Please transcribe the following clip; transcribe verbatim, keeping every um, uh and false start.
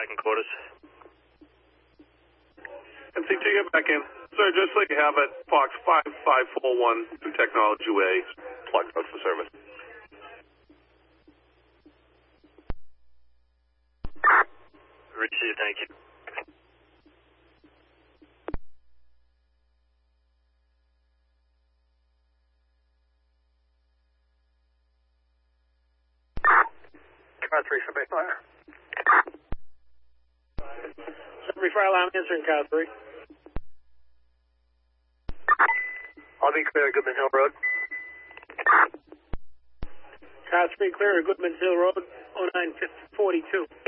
back in quarters. M C two, get back in. Sir, just so you have it, Fox five five four one to Technology Way, plugged out for service. Receive, thank you. Car three, Subway Fire. Subway Fire alarm answering car three. I'll be clear, Goodman Hill Road. Car three clear at Goodman Hill Road, oh nine forty-two.